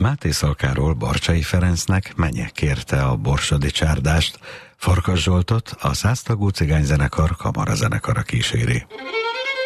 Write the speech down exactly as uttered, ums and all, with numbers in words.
Máté Szalkáról Barcsay Ferencnek menye kérte a borsodi csárdást, Farkas Zsoltot a száztagú cigányzenekar kamarazenekara kíséri.